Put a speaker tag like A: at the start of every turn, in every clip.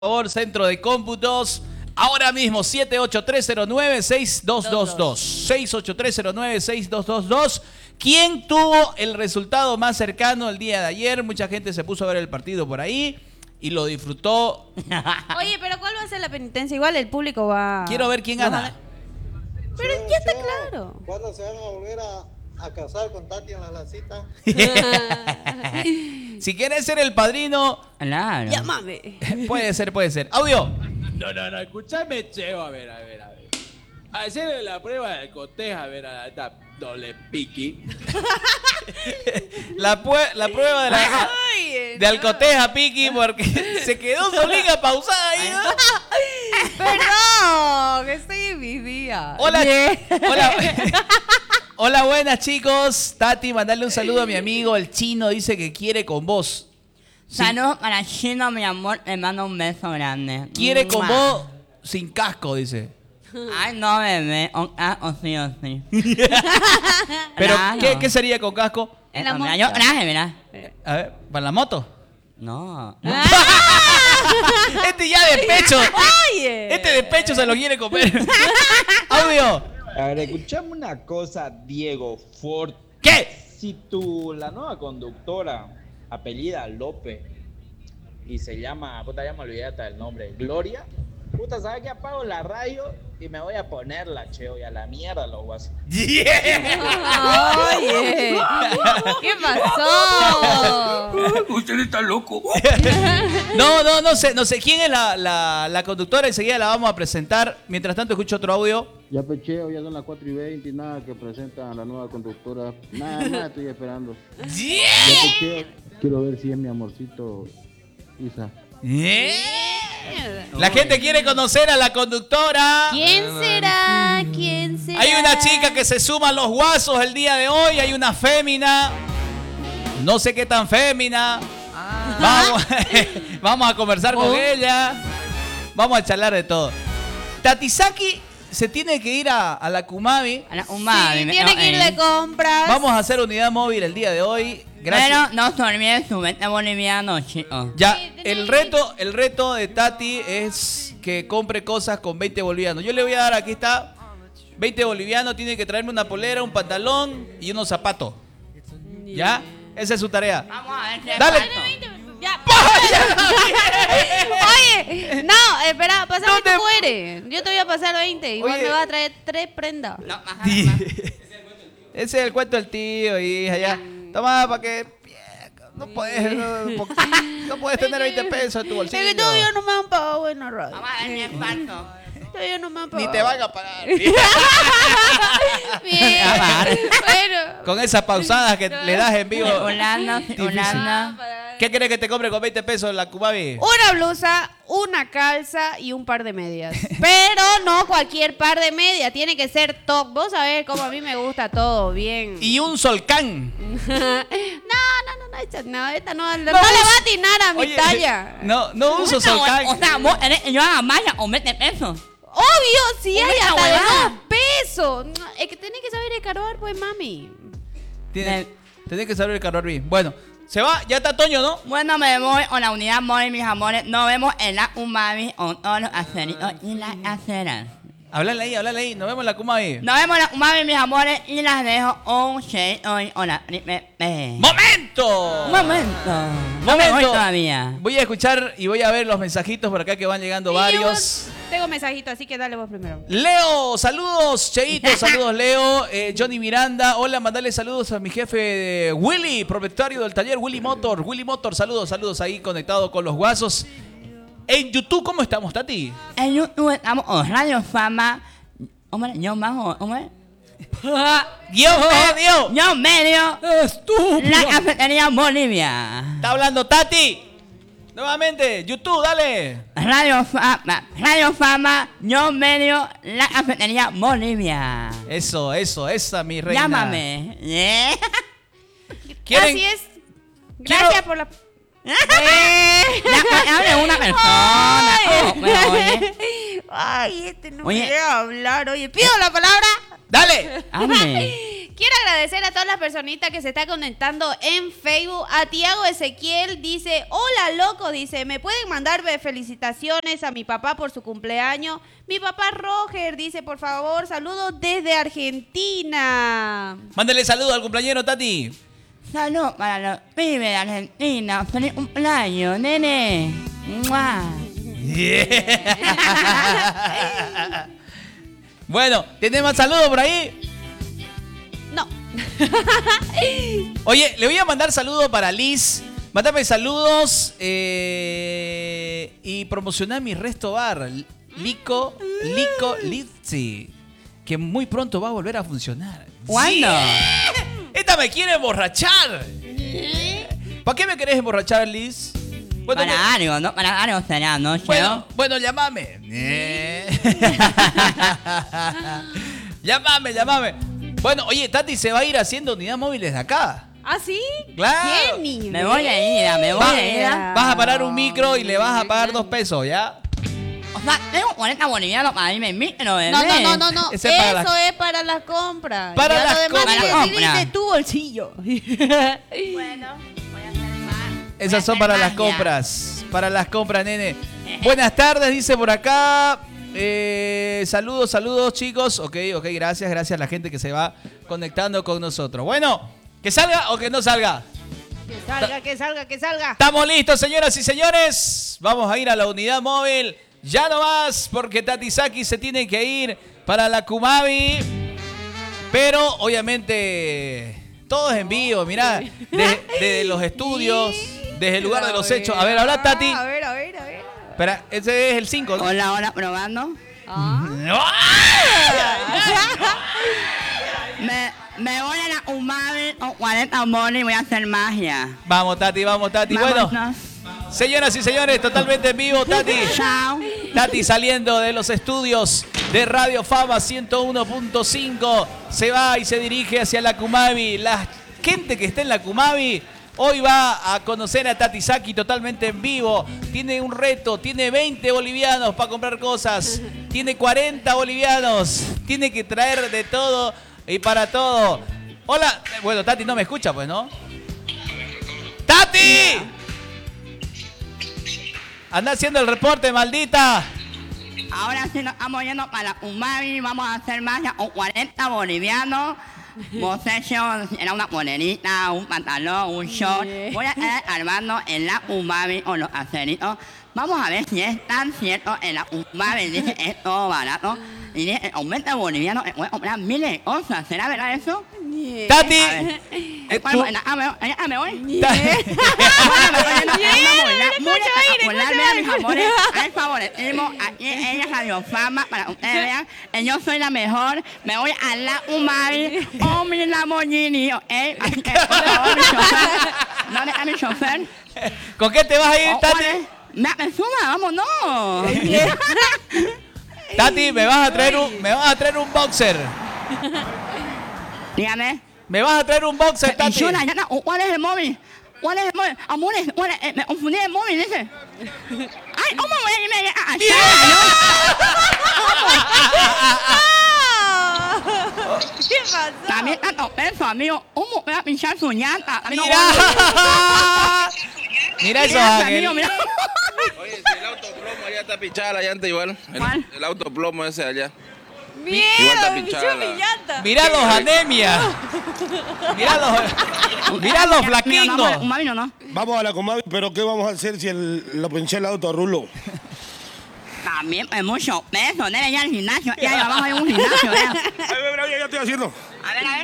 A: Favor, Centro de Cómputos. Ahora mismo, 78309-6222. 68309-6222. ¿Quién tuvo el resultado más cercano el día de ayer? Mucha gente se puso a ver el partido por ahí y lo disfrutó.
B: Oye, pero ¿cuál va a ser la penitencia? Igual el público va...
A: Quiero ver quién gana.
B: Pero ya está claro.
C: ¿Cuándo se van a volver a casar con Tati en la lacita?
A: Si quieres ser el padrino,
D: Claro.
B: Llámame.
A: puede ser. Audio.
E: No, escúchame, Cheo, a ver. Hacerle la prueba del cotejo, a ver, a esta doble piqui.
A: La prueba de Alcoteja, Piki, porque se quedó solita pausada ahí, ¿no?
B: Perdón, estoy en mis días.
A: Hola, hola, buenas chicos. Tati, mandarle un saludo a mi amigo el Chino, dice que quiere con vos.
D: Saludos para Chino, mi amor. Le mando un beso grande.
A: Quiere con vos sin casco, dice.
D: Ay, no, bebé. O sí.
A: Pero,
D: Claro.
A: ¿qué sería con casco?
B: En la
D: Mira,
B: moto.
D: yo traje, mira.
A: A ver, ¿para la moto?
D: No.
A: Este ya de pecho.
B: Oye.
A: Este de pecho se lo quiere comer. Audio.
F: A ver, escuchame una cosa, Diego Ford.
A: ¿Qué?
F: Si la nueva conductora, apellida López, y se llama, puta, ya me olvidé hasta el nombre, Gloria, puta, ¿sabes qué? Apago la radio y me voy a ponerla, cheo, y a la mierda los guasos.
B: Oye. ¿Qué pasó?
E: Usted está loco.
A: No sé quién es la conductora. Enseguida la vamos a presentar. Mientras tanto, escucho otro audio.
G: Ya pecheo, ya son las 4:20 y nada que presentan a la nueva conductora. Nada, estoy esperando. Ya pecheo, quiero ver si es mi amorcito Isa.
A: La gente quiere conocer a la conductora.
B: ¿Quién será?
A: Hay una chica que se suma a los guasos el día de hoy. Hay una fémina. No sé qué tan fémina. Vamos a conversar con ella. Vamos a charlar de todo. Tatisaki se tiene que ir a la Kumabi.
D: A la Umami.
B: Sí, tiene que ir de compras.
A: Vamos a hacer unidad móvil el día de hoy. Gracias.
D: Pero no se olviden su venta boliviano, chicos.
A: Ya,
B: Sí,
A: el reto de Tati es que compre cosas con 20 bolivianos. Yo le voy a dar, aquí está, 20 bolivianos, tiene que traerme una polera, un pantalón y unos zapatos. ¿Ya? Esa es su tarea.
D: Vamos a ver.
A: Dale.
B: Ya. Oye, no, espera, pásame
A: ¿Dónde?
B: tu cuere. Yo te voy a pasar 20. Igual
A: Oye.
B: me vas a traer 3 prendas.
D: No, ajá,
A: Ese es el cuento del tío, hija, ya. Toma, para que... No puedes, no puedes tener 20 pesos en tu bolsillo.
B: Es que todavía no me han pagado buena radio.
D: Vamos a ver mi espanto.
B: Todavía no me han
A: Ni
B: pagado.
A: te van a pagar.
B: Bien.
D: Amar.
B: Bueno.
A: Con esas pausadas que le das en vivo.
D: Holanda.
A: ¿Qué quieres que te compre con 20 pesos en la Kumabi?
B: Una blusa, una calza y un par de medias. Pero no cualquier par de medias, tiene que ser top. Vos sabés cómo a mí me gusta todo, bien.
A: Y un solcán.
B: No, esta no le va a atinar a mi
A: Oye,
B: talla.
A: no uso solcán.
D: O sea, vos eres yo a Maya o 20 pesos.
B: Obvio, sí hay
D: Una
B: hasta de
D: huevada.
B: 2 pesos. Es que tenés que saber escarbar, pues, mami.
A: Tenés que saber cargar bien. Bueno, se va, ya está Toño, ¿no?
D: Bueno, me voy a la unidad móvil, mis amores. Nos vemos en la Umami con todos los aceritos y las aceras.
A: Háblale ahí. Nos vemos en la Kumabi.
D: Nos vemos en la Umami, mis amores, y las dejo un shade hoy. Hola,
A: ¡Momento!
D: No me voy todavía.
A: Voy a escuchar y voy a ver los mensajitos por acá que van llegando varios.
B: Tengo mensajito, así que dale vos primero.
A: Leo, saludos, Cheito, saludos Leo, Johnny Miranda, hola, mandale saludos a mi jefe Willy, propietario del taller Willy Motor, saludos ahí conectado con los guasos. En YouTube, ¿cómo estamos, Tati?
D: En YouTube estamos en Radio Fama. Hombre, yo más, hombre.
A: Dios.
D: Yo medio. La cafetería Bolivia.
A: Está hablando Tati. Nuevamente, YouTube, dale.
D: Radio Fama, yo medio, la cafetería Bolivia.
A: Eso, esa mi reina.
D: Llámame.
A: ¿Quieren?
B: Así es. Gracias por la...
D: Hable una persona. Oye.
B: Ay, este no
D: Oye.
B: me deja hablar. Oye, pido la palabra.
A: Dale.
D: Hable.
B: Quiero agradecer a todas las personitas que se están conectando en Facebook. A Tiago Ezequiel dice, hola loco, dice, ¿me pueden mandar felicitaciones a mi papá por su cumpleaños? Mi papá Roger dice, por favor, saludos desde Argentina.
A: Mándale saludos al cumpleañero, Tati.
D: Salud para los pibes de Argentina. Feliz cumpleaños, nene. ¡Mua!
A: Yeah. Bueno, ¿tenés más saludos por ahí?
B: No.
A: Oye, le voy a mandar saludos para Liz. Mándame saludos y promocionar mi resto bar, Lico Lizzy, que muy pronto va a volver a funcionar.
D: ¿Cuándo?
A: Yeah. Esta me quiere emborrachar. ¿Para qué me querés emborrachar, Liz? Bueno,
D: Para algo, ¿no? Para algo será, ¿no?
A: bueno, llámame. Llámame. Bueno, oye, Tati se va a ir haciendo unidad móvil desde acá.
B: ¿Ah, sí?
A: Claro.
B: ¿Qué nivel?
D: Me voy a ir.
A: Vas a parar un micro y le vas a pagar 2 pesos, ¿ya?
D: O sea, tengo 40 bolivianos para irme en micro, bebé.
B: No.
A: Ese es para
B: Eso
A: las-
B: es para las compras.
A: Para
B: Ya
A: las
B: lo demás
A: compras.
B: tienes que ir
D: Compra.
B: de tu bolsillo.
D: Bueno, voy a hacer más.
A: Esas son para las compras. Para las compras, nene. Buenas tardes, dice por acá. Saludos, chicos. Ok, gracias a la gente que se va conectando con nosotros. Bueno, ¿que salga o que no salga?
B: Que salga.
A: Estamos listos, señoras y señores. Vamos a ir a la unidad móvil. Ya no más, porque Tati Saki se tiene que ir para la Kumabi. Pero, obviamente, todo es en vivo. Mirá, desde los estudios, desde el lugar de los hechos. A ver, habla, Tati.
B: A ver.
A: Espera, ese es el 5, ¿no?
D: Hola, probando. Me voy a la UMAVI con 40 bonos y voy a hacer magia.
A: Vamos, Tati. Bueno,
D: Vámonos.
A: señoras y señores, totalmente en vivo, Tati.
D: Chao.
A: Tati saliendo de los estudios de Radio Fama 101.5 se va y se dirige hacia la Kumabi. La gente que está en la Kumabi hoy va a conocer a Tati Saki totalmente en vivo. Tiene un reto, tiene 20 bolivianos para comprar cosas, tiene 40 bolivianos, tiene que traer de todo y para todo. Hola, bueno, Tati no me escucha, pues, ¿no? ¡Tati! Anda haciendo el reporte, maldita.
D: Ahora sí nos estamos yendo para UMAVI. Vamos a hacer magia con 40 bolivianos. Posesión, era una polerita, un pantalón, un short. Voy a estar armando en la UMAVI con los aceritos. Vamos a ver si es tan cierto en la UMAVI. Dice es todo barato. Y dice el aumento boliviano puede comprar miles de cosas. ¿Será verdad eso?
A: Tati.
D: Me voy. Hay favoritismo aquí en Radio Fama para que ustedes vean que yo soy la mejor. Me voy a la UMAVI o mi Lamborghini. Así que, por favor, mi chofer. ¿Dónde está mi chofer?
A: ¿Con qué te vas a ir, Tati?
D: Me suma, vámonos.
A: Tati, me vas a traer un boxer.
D: Dígame.
A: Me vas a traer un boxer, Tati.
D: Chula, ya no. ¿Cuál es el móvil? Amores, me confundí el móvil, dice. Ay, ¿cómo voy a irme allá?
B: ¿Qué pasó?
D: También tanto peso, amigo. ¿Cómo voy a pinchar su llanta?
A: Mira eso,
D: Mira,
A: Ángel.
D: amigo, mira.
H: Oye, si el autoplomo allá está pinchada la llanta igual.
D: ¿Cuál?
H: El autoplomo ese allá. Igual
B: Mierda,
H: está
B: me
H: pinchada
B: pinchó
H: la-
B: mi llanta.
A: Mira los anemia. Mira los flaquingos.
D: ¿Un mami o no?
I: Vamos a la Comavi, pero ¿qué vamos a hacer si lo pinché el auto, Rulo?
D: También es mucho peso. Debe ya al gimnasio. Ya vamos a ir a un gimnasio, ya.
I: Ya estoy haciendo.
D: A ver.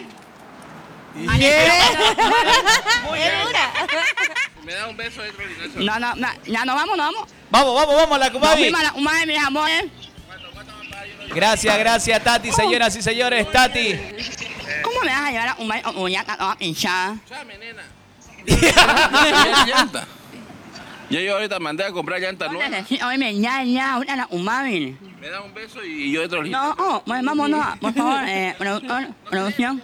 B: Es dura.
H: Me da un beso dentro del gimnasio.
D: No, ya nos vamos.
A: Vamos a la
D: Nos
A: Kumabi.
D: fuimos a la UMAVI, mis amores.
A: Gracias, Tati, señoras y señores. Tati.
D: ¿Cómo me vas a llevar a UMAVI con llanta toda pinchada?
H: Chame, nena. ¿Quieres llanta? Yo ahorita mandé a comprar llanta nueva.
D: Necesito irme ya, ahorita a la UMAVI.
H: Me da un beso y yo dentro del gimnasio.
D: No, pues vámonos, por favor, producción.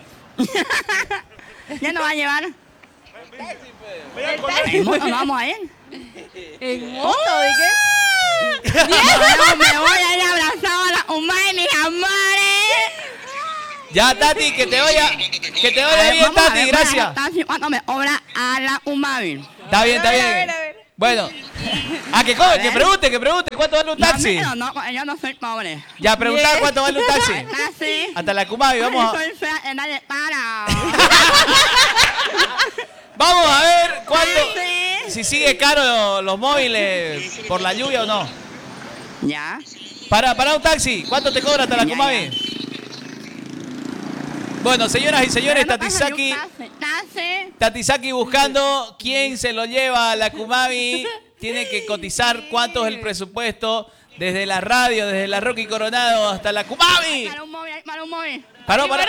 D: ¿Ya nos va a llevar? ¿En moto nos vamos a ir?
B: ¿En moto? ¿De qué?
D: No, me voy a ir abrazado a la UMAVI, mis amores.
A: Ya, Tati, que te vaya bien, Tati, gracias.
D: ¿Cuánto me cobra a la Umavi?
A: Está bien, está bien. Bueno. Que pregunte, ¿cuánto vale un taxi?
D: No, yo no soy pobre.
A: Ya, preguntaba cuánto vale un taxi.
D: Taxi.
A: Hasta la Cumavi, vamos a...
D: Soy fea, nadie para.
A: Vamos a ver cuánto... Si sigue caro los móviles por la lluvia o no.
D: Ya.
A: Para un taxi, ¿cuánto te cobra hasta la Cumavi? Bueno, señoras y señores, Tatisaki buscando quién se lo lleva a la Cumavi. Tiene que cotizar cuánto es el presupuesto desde la radio, desde la Rocky Coronado hasta la Cumavi.
D: Para un móvil.
A: Paró.
B: Oye,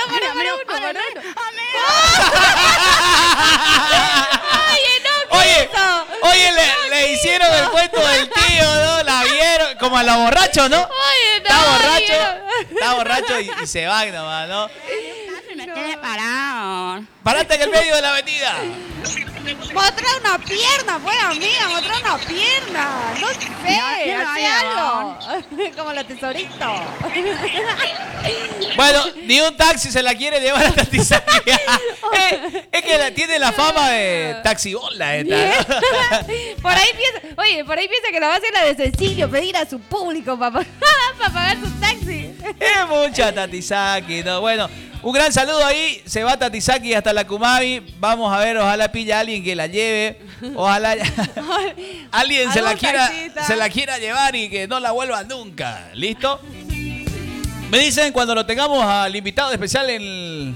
B: no,
A: Oye, le hicieron el cuento del tío, ¿no? La vieron, como a la borracho, ¿no?
B: Oye, no.
A: Está borracho y se va nomás, ¿no?
D: Me tiene parado.
A: Parate en el medio de la avenida.
B: Mostrar una pierna, pues, amiga, mostrar una pierna. No sé, hace algo. Como la tesorito.
A: Bueno, ni un taxi se la quiere llevar a Tatisaki. Es que tiene la fama de taxibola esta, ¿no?
B: Por ahí piensa que la va a hacer la de sencillo, pedir a su público para pagar su taxi.
A: Es mucha Tatisaki, ¿no? Bueno, un gran saludo ahí. Se va Tatisaki hasta la Cumavi. Vamos a ver, ojalá pilla a alguien que la lleve. Ojalá alguien se la quiera llevar y que no la vuelva nunca. ¿Listo? Me dicen cuando lo tengamos al invitado especial en...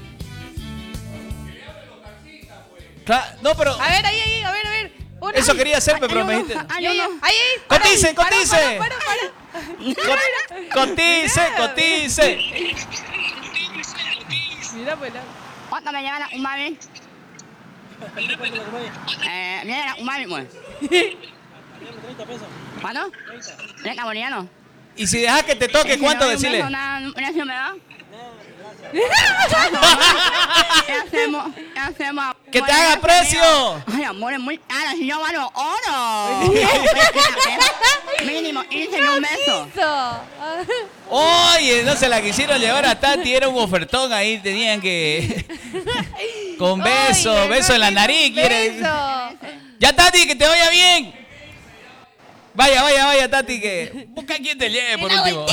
A: No, pero...
B: A ver, ahí, a ver.
A: Eso quería hacer, pero me dijiste...
B: Ahí.
A: ¡Cotice!
B: Para.
A: ¡Cotice!
B: Mira, pues.
D: ¿Cuánto me lleva la Umavi? Mira la Umavi, pues. ¿Cuánto? 30 bolivianos.
A: Y si dejas que te toque, ¿cuánto decirle?
D: ¿Un precio me da? ¿Qué hacemos?
A: ¡Que te haga precio!
D: Ay, amor, es muy cara, si yo valgo oro. Mínimo, 15 en un beso.
A: Oye, no se la quisieron llevar a Tati, era un ofertón ahí, tenían que... Con beso en la nariz, quiere. Ya, Tati, que te vaya bien. Vaya, Tati, que... Busca quien te lleve por último.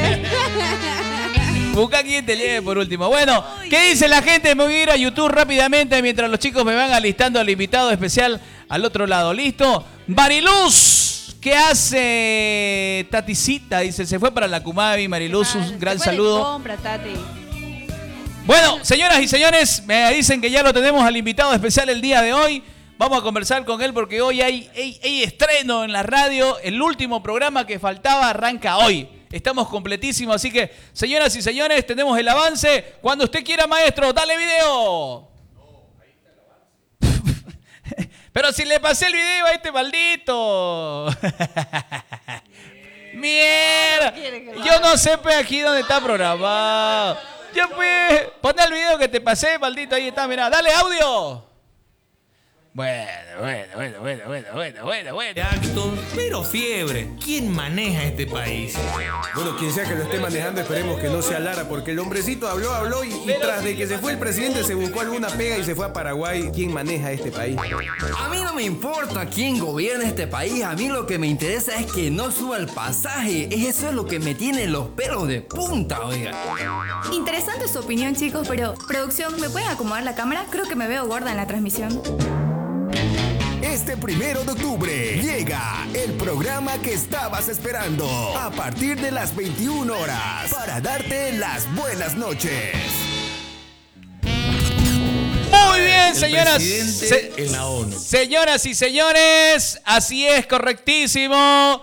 A: Busca quien te lleve por último. Bueno, ¿qué dice la gente? Me voy a ir a YouTube rápidamente mientras los chicos me van alistando al invitado especial al otro lado. ¿Listo? Mariluz, ¿qué hace Taticita? Dice, se fue para la Cumavi. Mariluz, un gran saludo.
B: Compra, Tati.
A: Bueno, señoras y señores, me dicen que ya lo tenemos al invitado especial el día de hoy. Vamos a conversar con él porque hoy hay estreno en la radio. El último programa que faltaba arranca hoy. Estamos completísimos, así que, señoras y señores, tenemos el avance. Cuando usted quiera, maestro, dale video. Pero si le pasé el video a este maldito. Mierda. Yo no sé pues, aquí dónde está programado. Yo pues, pon el video que te pasé, maldito. Ahí está, mira. Dale audio. Bueno.
J: Acto, pero fiebre. ¿Quién maneja este país?
I: Bueno, quien sea que lo esté manejando, esperemos que no sea Lara, porque el hombrecito habló y tras de que se fue el presidente se buscó alguna pega y se fue a Paraguay. ¿Quién maneja este país?
K: A mí no me importa quién gobierna este país, a mí lo que me interesa es que no suba el pasaje. Eso es lo que me tiene los pelos de punta, oiga.
L: Interesante su opinión, chicos, pero producción, ¿me pueden acomodar la cámara? Creo que me veo gorda en la transmisión.
M: Este 1 de octubre llega el programa que estabas esperando a partir de las 21 horas para darte las buenas noches.
A: Muy bien, señoras.
J: En la ONU.
A: Señoras y señores, así es, correctísimo.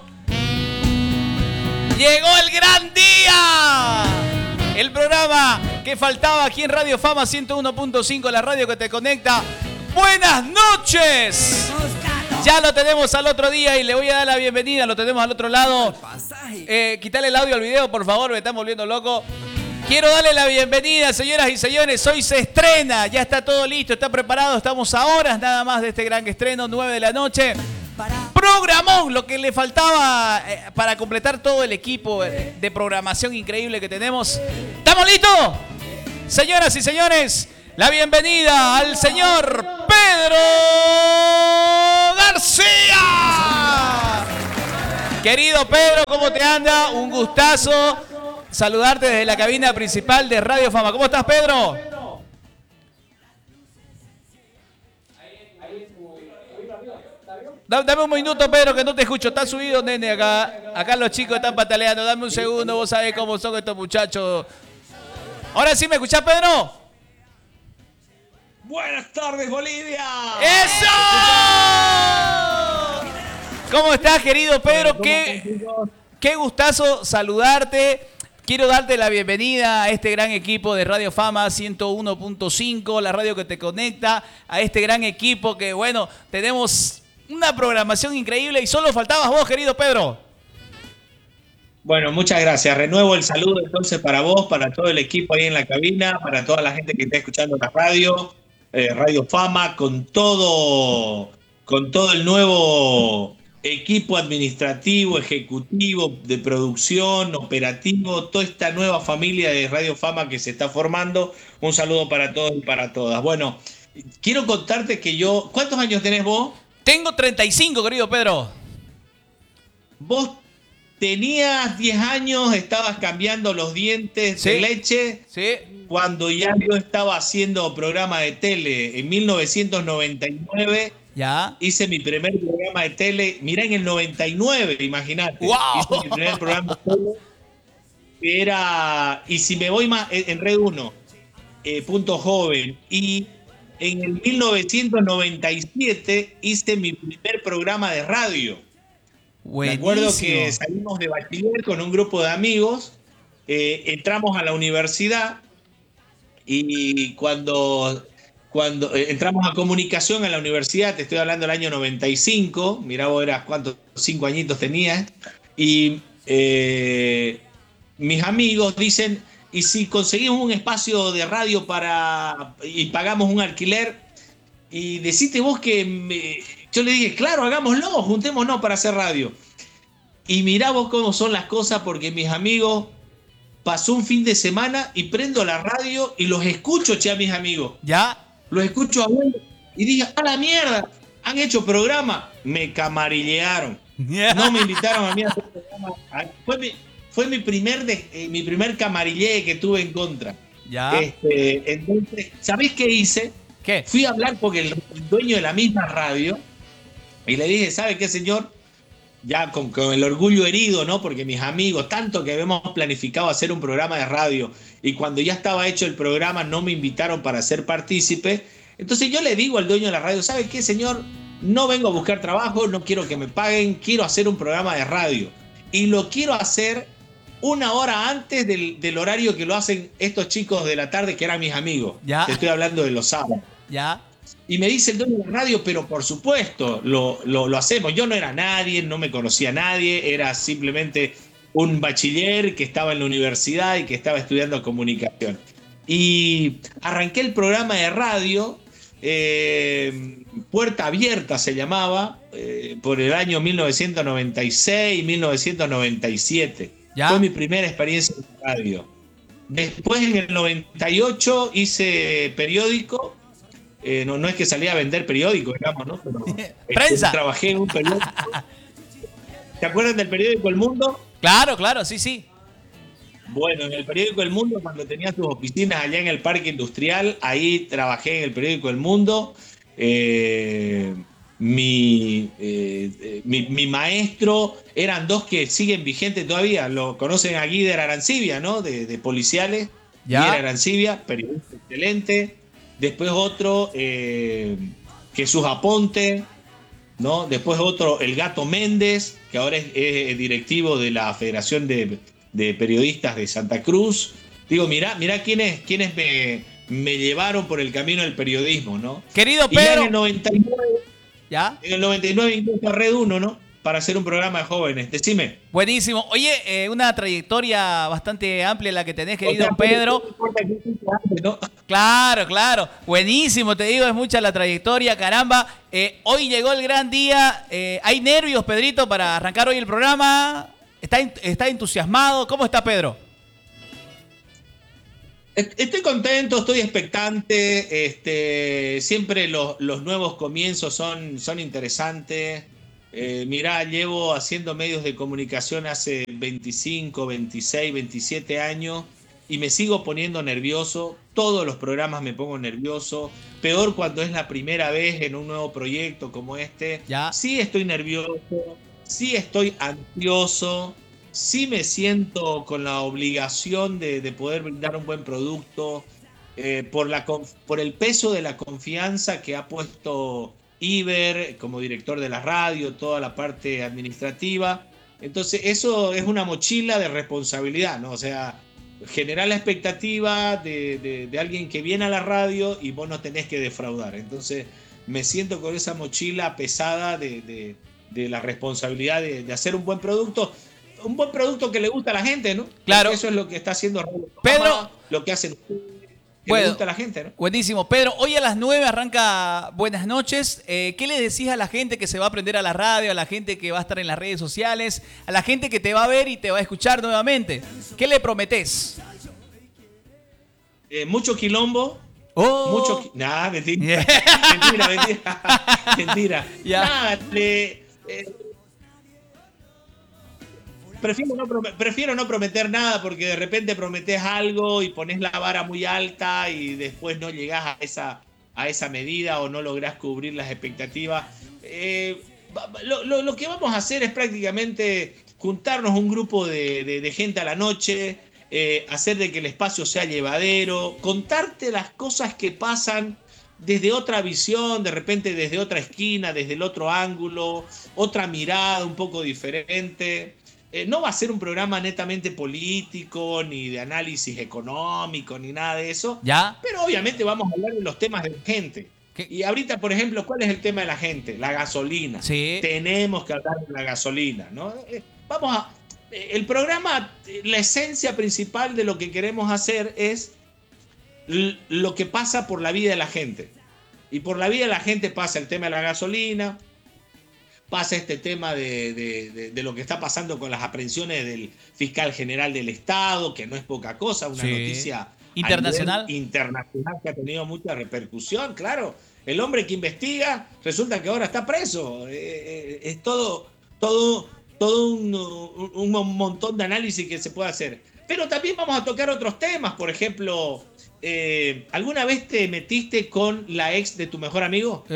A: Llegó el gran día. El programa que faltaba aquí en Radio Fama 101.5, la radio que te conecta. Buenas noches. Ya lo tenemos al otro día y le voy a dar la bienvenida. Lo tenemos al otro lado. Quítale el audio al video, por favor, me están volviendo loco. Quiero darle la bienvenida, señoras y señores. Hoy se estrena, ya está todo listo, está preparado. Estamos a horas nada más de este gran estreno, 9 de la noche. Programón, lo que le faltaba para completar todo el equipo de programación increíble que tenemos. ¿Estamos listos? Señoras y señores, la bienvenida al señor Pedro García. Querido Pedro, ¿cómo te anda? Un gustazo saludarte desde la cabina principal de Radio Fama. ¿Cómo estás, Pedro? Dame un minuto, Pedro, que no te escucho. Está subido, nene, acá. Acá los chicos están pataleando. Dame un segundo, vos sabés cómo son estos muchachos. Ahora sí, ¿me escuchás, Pedro?
I: Buenas tardes, Bolivia.
A: ¡Eso! ¿Cómo estás, querido Pedro? Qué gustazo saludarte. Quiero darte la bienvenida a este gran equipo de Radio Fama 101.5, la radio que te conecta, a este gran equipo que, bueno, tenemos una programación increíble y solo faltabas vos, querido Pedro.
N: Bueno, muchas gracias. Renuevo el saludo entonces para vos, para todo el equipo ahí en la cabina, para toda la gente que está escuchando la radio, Radio Fama, con todo el nuevo equipo administrativo, ejecutivo, de producción, operativo, toda esta nueva familia de Radio Fama que se está formando. Un saludo para todos y para todas. Bueno, quiero contarte que yo... ¿Cuántos años tenés vos?
A: Tengo 35, querido Pedro.
N: Vos tenías 10 años, estabas cambiando los dientes de leche.
A: Sí.
N: Cuando ya yo estaba haciendo programa de tele en 1999.
A: Ya.
N: Hice mi primer programa de tele, mirá, en el 99, imagínate.
A: ¡Wow!
N: Hice mi primer programa de tele, que era, y si me voy más, en Red 1, Punto Joven, y en el 1997 hice mi primer programa de radio.
A: Buenísimo.
N: Me acuerdo que salimos de bachiller con un grupo de amigos, entramos a la universidad, y cuando entramos a comunicación en la universidad, te estoy hablando del año 95, mirá vos eras cuántos, 5 añitos tenías, y mis amigos dicen, ¿y si conseguimos un espacio de radio y pagamos un alquiler? Y deciste vos que... Yo le dije, claro, hagámoslo, juntémonos para hacer radio. Y mirá vos cómo son las cosas, porque mis amigos... Pasó un fin de semana y prendo la radio y los escucho, che, a mis amigos.
A: ¿Ya?
N: Los escucho a uno y dije, ¡a la mierda! Han hecho programa. Me camarillearon. No me invitaron a mí a hacer programa. Fue mi primer camarillé que tuve en contra.
A: Ya.
N: Entonces, ¿sabés qué hice?
A: ¿Qué?
N: Fui a hablar con el dueño de la misma radio y le dije, ¿sabe qué, señor? Ya con el orgullo herido, ¿no? Porque mis amigos, tanto que habíamos planificado hacer un programa de radio y cuando ya estaba hecho el programa no me invitaron para ser partícipe. Entonces yo le digo al dueño de la radio, ¿sabe qué, señor? No vengo a buscar trabajo, no quiero que me paguen, quiero hacer un programa de radio. Y lo quiero hacer 1 hora antes del horario que lo hacen estos chicos de la tarde que eran mis amigos.
A: Ya.
N: Te estoy hablando de los sábados.
A: Ya.
N: Y me dice el dueño de la radio, pero por supuesto, lo hacemos. Yo no era nadie, no me conocía a nadie, era simplemente un bachiller que estaba en la universidad y que estaba estudiando comunicación. Y arranqué el programa de radio, Puerta Abierta se llamaba, por el año 1996, 1997.
A: ¿Ya?
N: Fue mi primera experiencia en radio. Después, en el 98, hice periódico. No es que salía a vender periódicos, digamos, ¿no? Pero,
A: ¡prensa!
N: Trabajé en un periódico. ¿Te acuerdan del periódico El Mundo?
A: Claro, sí.
N: Bueno, en el periódico El Mundo, cuando tenía sus oficinas allá en el Parque Industrial, ahí trabajé en el periódico El Mundo. Mi maestro, eran 2 que siguen vigentes todavía. Lo conocen a Guider Arancibia, ¿no? De policiales.
A: ¿Ya?
N: Guider Arancibia, periodista excelente. Después otro, Jesús Aponte, ¿no? Después otro, el Gato Méndez, que ahora es directivo de la Federación de Periodistas de Santa Cruz. Digo, mirá quiénes me llevaron por el camino del periodismo, ¿no?
A: Querido
N: y ya
A: Pedro.
N: en el 99,
A: ¿Ya?
N: En el 99 incluso a Red 1, ¿no? Para hacer un programa de jóvenes. Decime.
A: Buenísimo. Oye, una trayectoria bastante amplia la que tenés, querido Pedro.
N: ¿No?
A: Claro. Buenísimo, te digo, es mucha la trayectoria, caramba. Hoy llegó el gran día. ¿Hay nervios, Pedrito, para arrancar hoy el programa? ¿Está entusiasmado? ¿Cómo está, Pedro?
N: Estoy contento, estoy expectante. Siempre los nuevos comienzos son interesantes. Mirá, llevo haciendo medios de comunicación hace 25, 26, 27 años y me sigo poniendo nervioso. Todos los programas me pongo nervioso. Peor cuando es la primera vez en un nuevo proyecto como este.
A: Ya.
N: Sí estoy nervioso, sí estoy ansioso. Sí me siento con la obligación de poder brindar un buen producto por el peso de la confianza que ha puesto Iber como director de la radio, toda la parte administrativa. Entonces eso es una mochila de responsabilidad, ¿no? O sea, generar la expectativa de alguien que viene a la radio y vos no tenés que defraudar. Entonces me siento con esa mochila pesada de la responsabilidad de hacer un buen producto. Un buen producto que le gusta a la gente, ¿no?
A: Claro.
N: Porque eso es lo que está haciendo
A: Pedro,
N: lo que hacen que
A: bueno,
N: le gusta a la gente, ¿no?
A: Buenísimo. Pedro, hoy a las 9 arranca Buenas noches. ¿Qué le decís a la gente que se va a prender a la radio, a la gente que va a estar en las redes sociales, a la gente que te va a ver y te va a escuchar nuevamente? ¿Qué le prometés?
N: Mucho quilombo.
A: Oh.
N: Nada, mentira. Mentira.
A: Ya.
N: Nada, prefiero no prometer nada porque de repente prometés algo y pones la vara muy alta y después no llegás a esa medida o no lográs cubrir las expectativas. Lo que vamos a hacer es prácticamente juntarnos un grupo de gente a la noche, hacer de que el espacio sea llevadero, contarte las cosas que pasan desde otra visión, de repente desde otra esquina, desde el otro ángulo, otra mirada un poco diferente. No va a ser un programa netamente político, ni de análisis económico, ni nada de eso.
A: ¿Ya?
N: Pero obviamente vamos a hablar de los temas de la gente. Y ahorita, por ejemplo, ¿cuál es el tema de la gente? La gasolina.
A: Sí.
N: Tenemos que hablar de la gasolina, ¿no? El programa, la esencia principal de lo que queremos hacer es lo que pasa por la vida de la gente. Y por la vida de la gente pasa el tema de la gasolina, pasa este tema de lo que está pasando con las aprehensiones del fiscal general del Estado, que no es poca cosa, una noticia
A: internacional
N: que ha tenido mucha repercusión, claro. El hombre que investiga resulta que ahora está preso. Es todo un montón de análisis que se puede hacer. Pero también vamos a tocar otros temas, por ejemplo, ¿alguna vez te metiste con la ex de tu mejor amigo?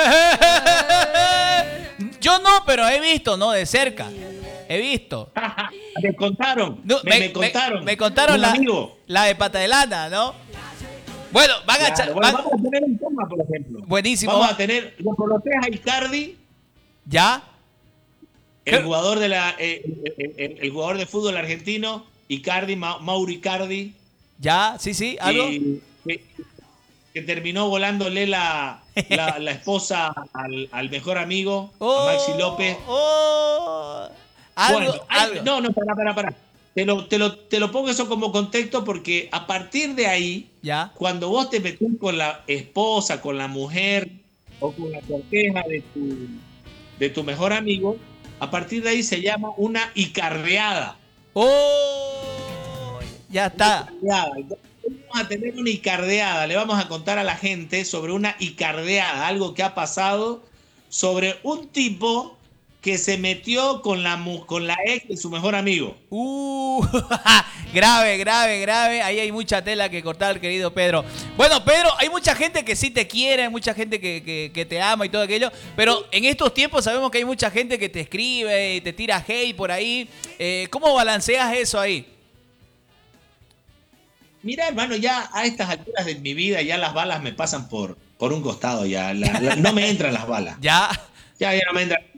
A: Yo no, pero he visto, ¿no? De cerca. He visto.
N: Me contaron.
A: No,
N: me contaron.
A: Me contaron
N: amigo.
A: La de pata de lana, ¿no? Bueno, van a echar.
N: Vamos a tener un tema, por ejemplo.
A: Buenísimo.
N: Vamos a tener. ¿Lo conoces a Icardi?
A: ¿Ya?
N: El jugador el jugador de fútbol argentino, Icardi, Mauro Icardi.
A: ¿Ya? Sí, algo.
N: Que terminó volándole la esposa al mejor amigo, a Maxi López. No, para. Te lo pongo eso como contexto porque a partir de ahí,
A: ¿ya?
N: Cuando vos te metés con la esposa, con la mujer o con la corteja de tu mejor amigo, a partir de ahí se llama una icardeada.
A: Ya está.
N: Vamos a tener una icardeada, le vamos a contar a la gente sobre una icardeada, algo que ha pasado sobre un tipo que se metió con la ex de su mejor amigo.
A: Grave. Ahí hay mucha tela que cortar, querido Pedro. Bueno, Pedro, hay mucha gente que sí te quiere, hay mucha gente que te ama y todo aquello, pero en estos tiempos sabemos que hay mucha gente que te escribe y te tira hate por ahí. ¿Cómo balanceas eso ahí?
N: Mira, hermano, ya a estas alturas de mi vida ya las balas me pasan por un costado ya. No me entran las balas.
A: Ya
N: no me entran.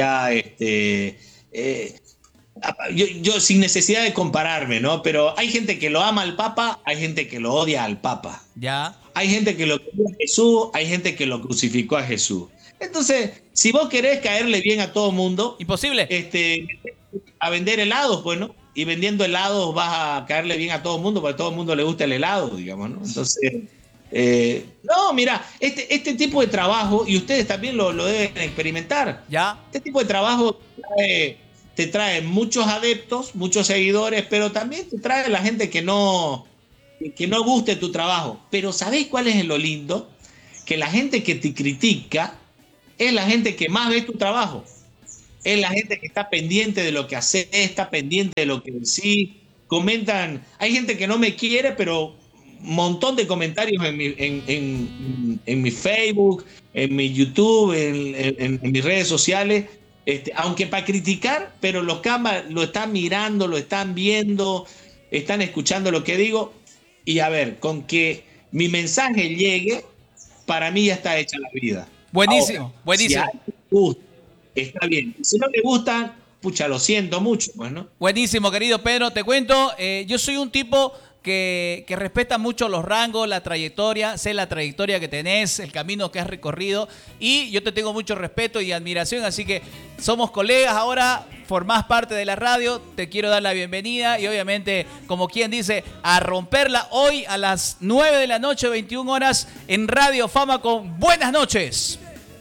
N: Yo sin necesidad de compararme, ¿no? Pero hay gente que lo ama al Papa, hay gente que lo odia al Papa.
A: Ya.
N: Hay gente que lo quería a Jesús, hay gente que lo crucificó a Jesús. Entonces, si vos querés caerle bien a todo mundo,
A: imposible.
N: A vender helados, pues, ¿no? Y vendiendo helados vas a caerle bien a todo el mundo, porque a todo el mundo le gusta el helado, digamos, ¿no? Entonces, no, mira, este tipo de trabajo, y ustedes también lo deben experimentar.
A: ¿Ya?
N: Este tipo de trabajo te trae muchos adeptos, muchos seguidores, pero también te trae la gente que no que no guste tu trabajo. Pero ¿sabés cuál es lo lindo? Que la gente que te critica es la gente que más ve tu trabajo. Es la gente que está pendiente de lo que haces, está pendiente de lo que decís. Comentan, hay gente que no me quiere, pero un montón de comentarios en mi Facebook, en mi YouTube, en mis redes sociales. Aunque para criticar, pero los cámaras lo están mirando, lo están viendo, están escuchando lo que digo. Y a ver, con que mi mensaje llegue, para mí ya está hecha la vida.
A: Buenísimo,
N: Ahora,
A: buenísimo.
N: Si a alguien le gusta, está bien. Si no le gusta, pucha, lo siento mucho, pues, ¿no?
A: Buenísimo, querido Pedro. Te cuento, yo soy un tipo que respeta mucho los rangos, la trayectoria, sé la trayectoria que tenés, el camino que has recorrido, y yo te tengo mucho respeto y admiración, así que somos colegas ahora, formás parte de la radio, te quiero dar la bienvenida y obviamente, como quien dice, a romperla hoy a las 9 de la noche, 21 horas, en Radio Fama con Buenas Noches.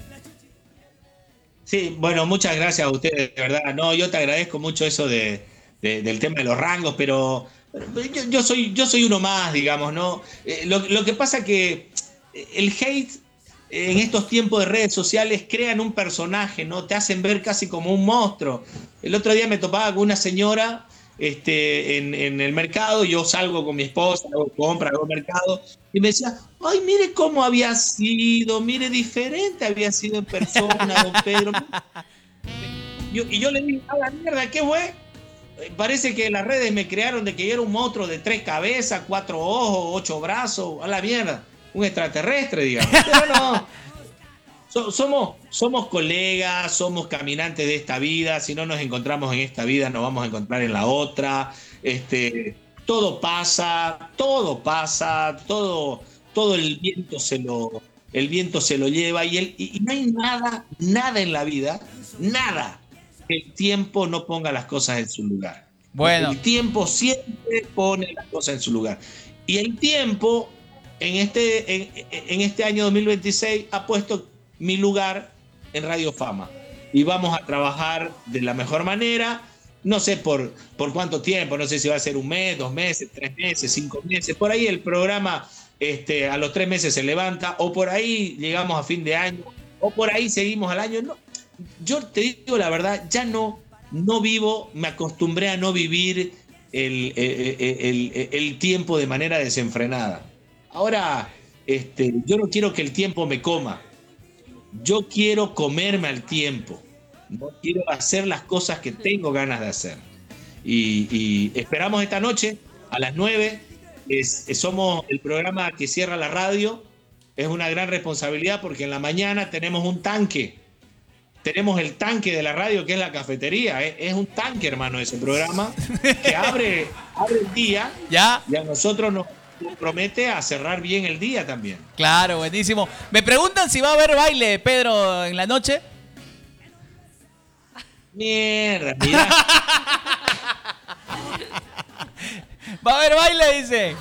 N: Sí, bueno, muchas gracias a ustedes, de verdad. No, yo te agradezco mucho eso del tema de los rangos, pero yo soy uno más, digamos, ¿no? Lo que pasa que el hate en estos tiempos de redes sociales crean un personaje, ¿no? Te hacen ver casi como un monstruo. El otro día me topaba con una señora en el mercado, yo salgo con mi esposa, hago compra, hago mercado, y me decía, ay, mire cómo había sido, mire, diferente había sido en persona, don Pedro. Y yo le dije, a la mierda, ¿qué fue? Parece que las redes me crearon de que yo era un monstruo de 3 cabezas, 4 ojos, 8 brazos, a la mierda, un extraterrestre, digamos. Pero no, somos colegas, somos caminantes de esta vida, si no nos encontramos en esta vida nos vamos a encontrar en la otra. Todo pasa, todo el viento se lo lleva y no hay nada en la vida, nada, que el tiempo no ponga las cosas en su lugar.
A: Bueno.
N: El tiempo siempre pone las cosas en su lugar. Y el tiempo en este año 2026 ha puesto mi lugar en Radio Fama. Y vamos a trabajar de la mejor manera. No sé por cuánto tiempo, no sé si va a ser 1 mes, 2 meses, 3 meses, 5 meses. Por ahí el programa a los 3 meses se levanta, o por ahí llegamos a fin de año, o por ahí seguimos al año. No, yo te digo la verdad, ya no vivo, me acostumbré a no vivir el tiempo de manera desenfrenada. Ahora, yo no quiero que el tiempo me coma. Yo quiero comerme al tiempo. No quiero hacer las cosas que tengo ganas de hacer. Y esperamos esta noche a las 9. Somos el programa que cierra la radio. Es una gran responsabilidad porque en la mañana tenemos un tanque. Tenemos el tanque de la radio que es la cafetería. Es un tanque, hermano, ese programa que abre el día.
A: ¿Ya?
N: Y a nosotros nos promete a cerrar bien el día también.
A: Claro, buenísimo. Me preguntan si va a haber baile, Pedro, en la noche.
N: Mierda, mira.
A: ¿Va a haber baile, dice?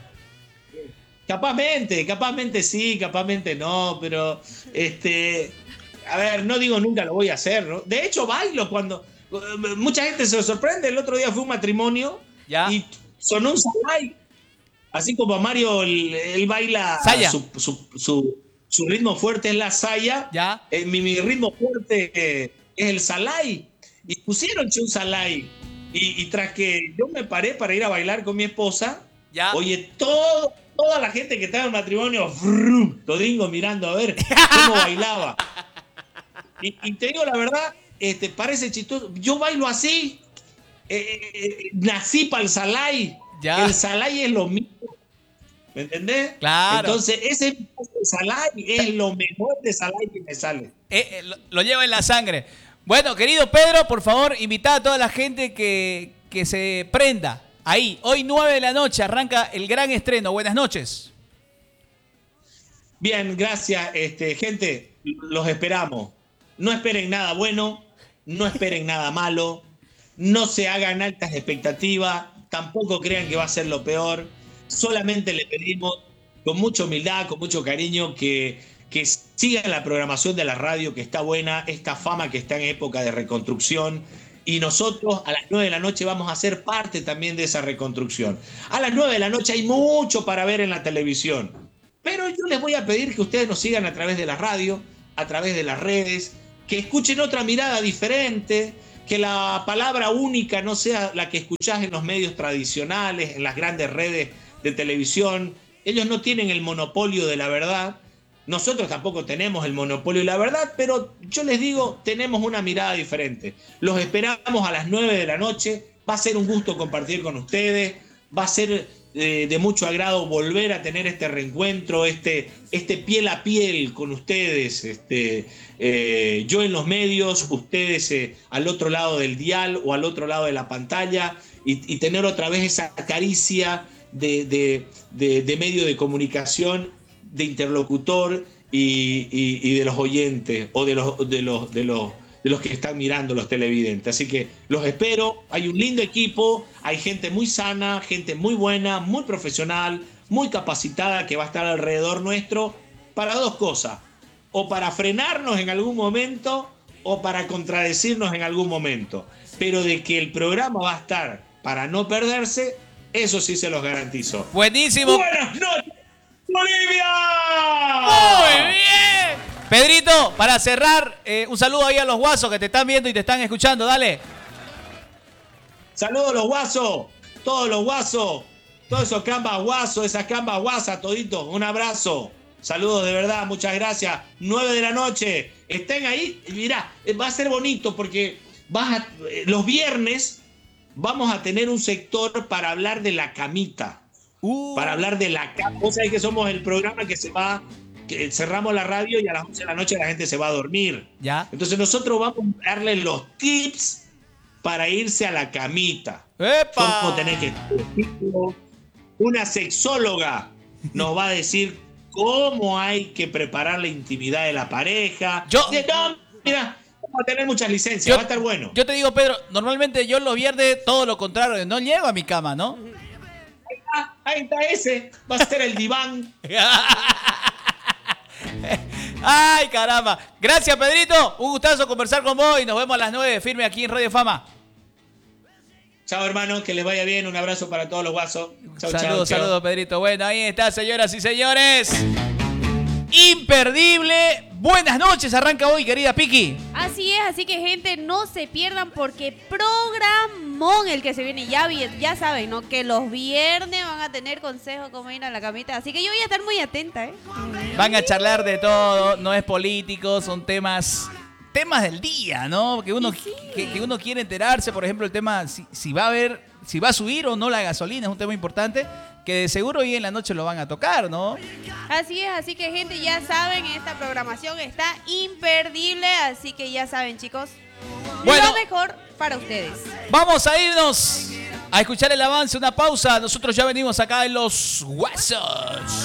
N: Capazmente sí, capazmente no, pero a ver, no digo nunca lo voy a hacer, ¿no? De hecho, bailo cuando mucha gente se sorprende. El otro día fue un matrimonio y sonó un salay. Así como a Mario él baila su ritmo fuerte es la saya. Mi ritmo fuerte es el salay. Y pusieron un salay. Y tras que yo me paré para ir a bailar con mi esposa, oye, toda la gente que estaba en el matrimonio, todingo mirando a ver cómo bailaba. Y te digo la verdad, parece chistoso. Yo bailo así. Nací para el salay. El salay es lo mismo. ¿Me entendés?
A: Claro.
N: Entonces, ese salay es lo mejor de salay que me sale.
A: Lo lleva en la sangre. Bueno, querido Pedro, por favor, invita a toda la gente que se prenda. Ahí, hoy 9 de la noche arranca el gran estreno. Buenas noches.
N: Bien, gracias, gente. Los esperamos. No esperen nada bueno, no esperen nada malo, no se hagan altas expectativas, tampoco crean que va a ser lo peor. Solamente le pedimos con mucha humildad, con mucho cariño, que sigan la programación de la radio, que está buena, esta Fama que está en época de reconstrucción, y nosotros a las 9 de la noche vamos a ser parte también de esa reconstrucción. A las 9 de la noche hay mucho para ver en la televisión, pero yo les voy a pedir que ustedes nos sigan a través de la radio, a través de las redes, que escuchen otra mirada diferente, que la palabra única no sea la que escuchás en los medios tradicionales, en las grandes redes de televisión. Ellos no tienen el monopolio de la verdad. Nosotros tampoco tenemos el monopolio de la verdad, pero yo les digo, tenemos una mirada diferente. Los esperamos a las 9 de la noche. Va a ser un gusto compartir con ustedes. Va a ser de mucho agrado volver a tener este reencuentro, este piel a piel con ustedes. Yo en los medios, ustedes al otro lado del dial o al otro lado de la pantalla y tener otra vez esa caricia de medio de comunicación, de interlocutor y de los oyentes o de los que están mirando, los televidentes. Así que los espero. Hay un lindo equipo, hay gente muy sana, gente muy buena, muy profesional, muy capacitada que va a estar alrededor nuestro para dos cosas: o para frenarnos en algún momento o para contradecirnos en algún momento. Pero de que el programa va a estar para no perderse, eso sí se los garantizo.
A: Buenísimo.
N: Buenas noches, Bolivia.
A: Muy bien. Pedrito, para cerrar, un saludo ahí a los guasos que te están viendo y te están escuchando. Dale.
N: Saludos los guasos, todos los guasos, todos esos cambas guasos, esas cambas guasas, toditos. Un abrazo. Saludos de verdad, muchas gracias. 9 de la noche. Estén ahí. Mirá, va a ser bonito porque los viernes vamos a tener un sector para hablar de la camita. Para hablar de la cama. Vos sabés que somos el programa que cerramos la radio y a las 11 de la noche la gente se va a dormir.
A: ¿Ya?
N: Entonces nosotros vamos a darle los tips para irse a la camita.
A: ¡Epa!
N: Cómo tener que... Una sexóloga nos va a decir cómo hay que preparar la intimidad de la pareja. Mira, vamos a tener muchas licencias, va a estar bueno.
A: Yo te digo, Pedro, normalmente yo los viernes todo lo contrario, no llego a mi cama, ¿no?
N: Ahí está ese, va a ser el diván.
A: Ay, caramba. Gracias, Pedrito. Un gustazo conversar con vos y nos vemos a las 9 firme aquí en Radio Fama.
N: Chao, hermano, que les vaya bien. Un abrazo para todos los guasos. Chao,
A: saludos,
N: chao.
A: saludos, Pedrito. Bueno, ahí está, señoras y señores. Imperdible. Buenas noches, arranca hoy, querida Piki.
B: Así es, así que gente, no se pierdan porque programón el que se viene. Ya saben, ¿no? Que los viernes van a tener consejos cómo ir a la camita. Así que yo voy a estar muy atenta, ¿eh?
A: Van a charlar de todo, no es político, son temas del día, ¿no? Que uno quiere enterarse, por ejemplo, el tema si va a subir o no la gasolina, es un tema importante que de seguro hoy en la noche lo van a tocar, ¿no?
B: Así es, así que gente, ya saben, esta programación está imperdible, así que ya saben, chicos,
A: bueno,
B: lo mejor para ustedes.
A: Vamos a irnos a escuchar el avance, una pausa. Nosotros ya venimos acá en Los Guasos.